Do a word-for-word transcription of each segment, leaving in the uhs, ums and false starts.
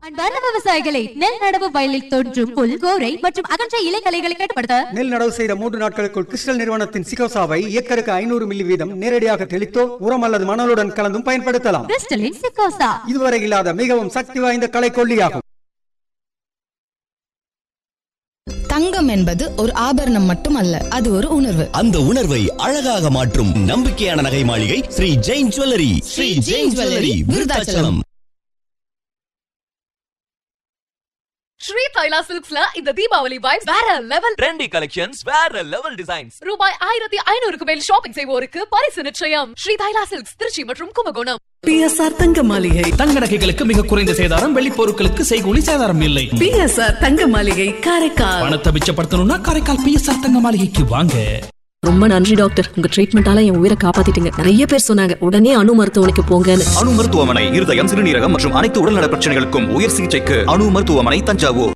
அன்பார்ந்த விவசாயிகளை, நெல் நடவு வயலில் தோன்றும் புல், கோரை மற்றும் அகன்ற இலைகளைகளை கட்டுப்படுத்த நெல் நடவு செய்த மூன்று நாட்களுக்குள் கிறிஸ்டல் நிறுவனத்தின் சிகோசாவை ஏக்கருக்கு ஐநூறு மில்லி வீதம் நேரடியாக தெளித்தோ உரம் அல்லது மணலுடன் கலந்தும் பயன்படுத்தலாம். கிறிஸ்டலின் சிகோசா இதுவரை இல்லாத மிகவும் சக்தி வாய்ந்த களைக்கொல்லியாகும். தங்கம் என்பது ஒரு ஆபரணம் மட்டுமல்ல, அது ஒரு உணர்வு. அந்த உணர்வை அழகாக மாற்றும் நம்பிக்கையான நகை மாளிகை ஸ்ரீ ஜெயின் ஜுவல்லரி. ஸ்ரீ ஜெயின் ஜுவல்லரி, விருதாச்சலம். ஸ்ரீ தைலா சில்க்ஸ்ல இந்த தீபாவளி வைப்ஸ் வேற லெவல். ட்ரெண்டி கலெக்ஷன்ஸ், வேற லெவல் டிசைன்ஸ். ரூபாய் ஆயிரத்தி ஐநூறுக்கு மேல் ஷாப்பிங் செய்வோருக்கு பரிசு நிச்சயம். ஸ்ரீ தைலா சில்க்ஸ், திருச்சி மற்றும் கும்பகோணம். பி எஸ் ஆர் தங்க மாளிகை. தங்க நகைகளுக்கு மிக குறைந்த சேதாரம், வெள்ளி பொருட்களுக்கு செய்கூலி சேதாரம் இல்லை. பி எஸ் ஆர் தங்க மாளிகை, காரைக்கால். பணத்தை மிச்சப்படுத்தணும்னா காரைக்கால் பி எஸ் ஆர் தங்க மாளிகைக்கு வாங்க. ரொம்ப நன்றி டாக்டர், உங்க ட்ரீட்மெண்டால என் உயிரை காப்பாத்திட்டீங்க. நிறைய பேர் சொன்னாங்க உடனே அணு மருத்துவமனைக்கு போங்கன்னு. அணு மருத்துவமனை இருதயம், சிறுநீரகம் மற்றும் அனைத்து உடல்நல பிரச்சனைகளுக்கும் உயர் சிகிச்சைக்கு அணு மருத்துவமனை, தஞ்சாவூர்.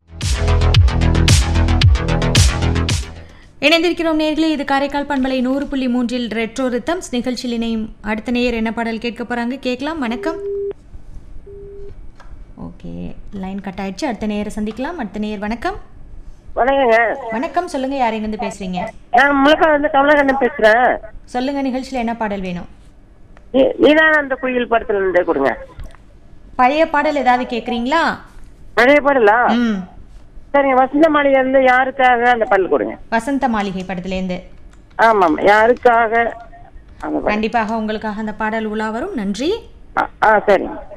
இணைந்திருக்கிறோம் நேர்களே, இது காரைக்கால் பண்பலை நூறு புள்ளி மூன்றில் ரெட்ரோ ரித்தம்ஸ் நிகழ்ச்சியில் இணையும் அடுத்த நேயர் என்ன பாடல் கேட்க போறாங்க கேட்கலாம். வணக்கம். ஓகே, லைன் கட் ஆயிடுச்சு. அடுத்த நேயரை சந்திக்கலாம். அடுத்த நேயர் வணக்கம். வணக்கங்க. வணக்கம், சொல்லுங்க, யார் எங்கிருந்து பேசுறீங்க? நான் முழுக்க வந்து கமலகண்ணன் பேசுறேன். சொல்லுங்க, நிகழ்ச்சியில் என்ன பாடல் வேணும்? நீதான் அந்த குயில் படத்துல இருந்தே கொடுங்க. பழைய பாடல் ஏதாவது கேக்குறீங்களா? பழைய பாடலா? ம், சரிங்க. வசந்த மாளிகை இருந்து யாருக்காக அந்த பாடல் கொடுங்க. வசந்த மாளிகை படத்துல இருந்து. ஆமாம், யாருக்காக? கண்டிப்பாக உங்களுக்காக அந்த பாடல் உலா வரும். நன்றி. ஆ சரிங்க.